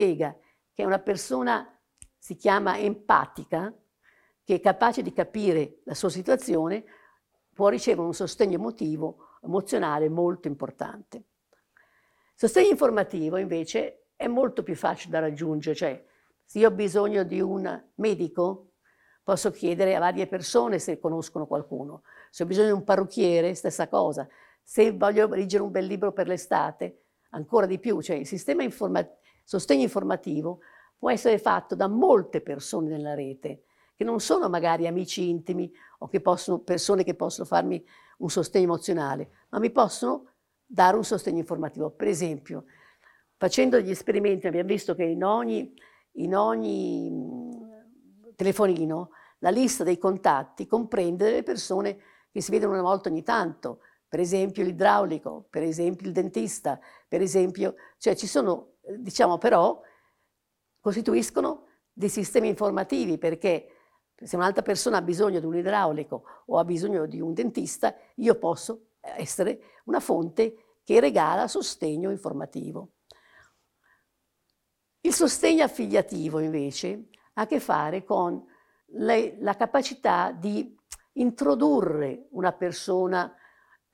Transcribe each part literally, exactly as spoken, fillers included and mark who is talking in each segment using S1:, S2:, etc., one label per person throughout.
S1: spiega che una persona si chiama empatica, che è capace di capire la sua situazione, può ricevere un sostegno emotivo, emozionale molto importante. Il sostegno informativo invece è molto più facile da raggiungere, cioè se io ho bisogno di un medico posso chiedere a varie persone se conoscono qualcuno, se ho bisogno di un parrucchiere stessa cosa, se voglio leggere un bel libro per l'estate ancora di più, cioè il sistema informa- sostegno informativo può essere fatto da molte persone nella rete, che non sono magari amici intimi o che possono, persone che possono farmi un sostegno emozionale, ma mi possono dare un sostegno informativo. Per esempio, facendo degli esperimenti abbiamo visto che in ogni, in ogni mh, telefonino la lista dei contatti comprende delle persone che si vedono una volta ogni tanto, per esempio l'idraulico, per esempio il dentista, per esempio, cioè ci sono, diciamo però, costituiscono dei sistemi informativi, perché se un'altra persona ha bisogno di un idraulico o ha bisogno di un dentista, io posso essere una fonte che regala sostegno informativo. Il sostegno affiliativo invece ha a che fare con le, la capacità di introdurre una persona eh,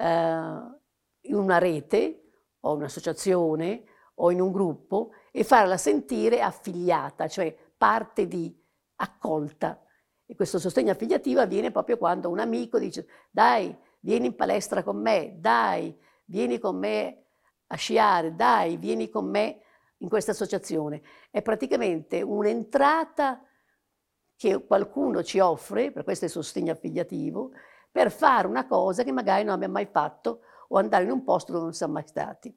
S1: in una rete o un'associazione o in un gruppo e farla sentire affiliata, cioè parte di, accolta. E questo sostegno affiliativo avviene proprio quando un amico dice: dai, vieni in palestra con me, dai, vieni con me a sciare, dai, vieni con me in questa associazione. È praticamente un'entrata che qualcuno ci offre, per questo è sostegno affiliativo, per fare una cosa che magari non abbiamo mai fatto o andare in un posto dove non siamo mai stati.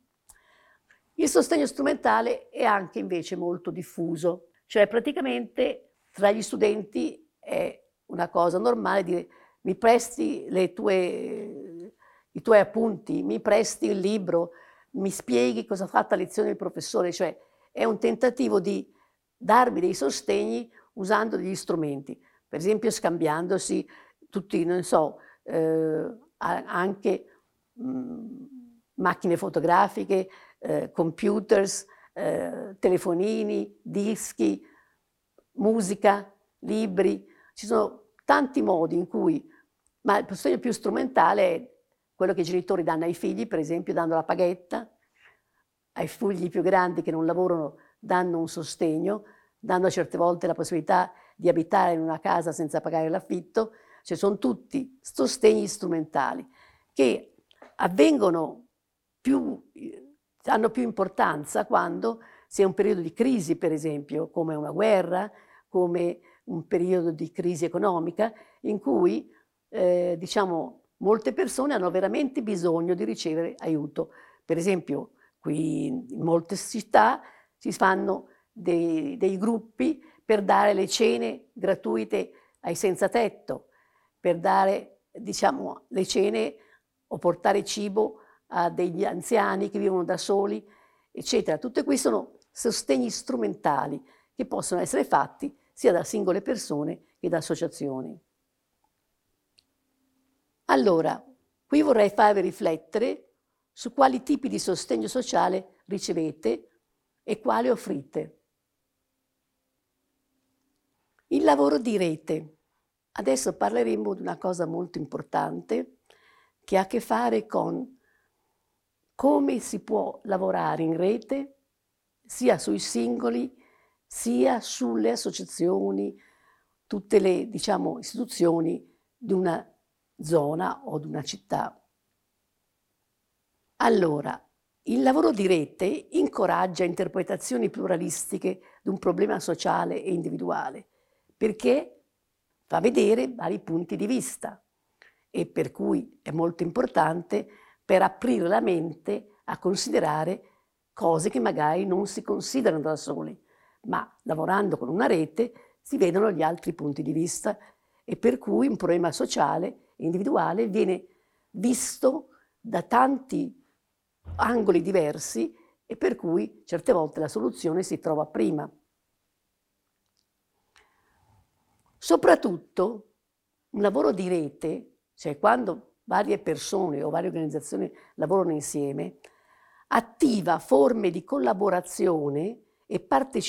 S1: Il sostegno strumentale è anche invece molto diffuso, cioè praticamente tra gli studenti è una cosa normale dire: mi presti le tue, i tuoi appunti, mi presti il libro, mi spieghi cosa ha fatto a lezione il professore, cioè è un tentativo di darmi dei sostegni usando degli strumenti, per esempio scambiandosi tutti, non so, eh, anche mh, macchine fotografiche, eh, computers, eh, telefonini, dischi, musica, libri. Ci sono tanti modi in cui, ma il sostegno più strumentale è quello che i genitori danno ai figli, per esempio dando la paghetta, ai figli più grandi che non lavorano danno un sostegno, danno certe volte la possibilità di abitare in una casa senza pagare l'affitto, cioè sono tutti sostegni strumentali che avvengono più, hanno più importanza quando si è un periodo di crisi, per esempio, come una guerra, come un periodo di crisi economica, in cui eh, diciamo, molte persone hanno veramente bisogno di ricevere aiuto. Per esempio, qui in molte città si fanno dei, dei gruppi per dare le cene gratuite ai senza tetto, per dare, diciamo, le cene o portare cibo a degli anziani che vivono da soli, eccetera. Tutti questi sono sostegni strumentali che possono essere fatti sia da singole persone che da associazioni. Allora, qui vorrei farvi riflettere su quali tipi di sostegno sociale ricevete e quali offrite. Il lavoro di rete. Adesso parleremo di una cosa molto importante che ha a che fare con come si può lavorare in rete sia sui singoli sia sulle associazioni, tutte le, diciamo, istituzioni di una zona o di una città. Allora, il lavoro di rete incoraggia interpretazioni pluralistiche di un problema sociale e individuale, perché fa vedere vari punti di vista e per cui è molto importante per aprire la mente a considerare cose che magari non si considerano da soli, ma lavorando con una rete si vedono gli altri punti di vista e per cui un problema sociale e individuale viene visto da tanti angoli diversi e per cui certe volte la soluzione si trova prima. Soprattutto un lavoro di rete, cioè quando varie persone o varie organizzazioni lavorano insieme, attiva forme di collaborazione e partecipare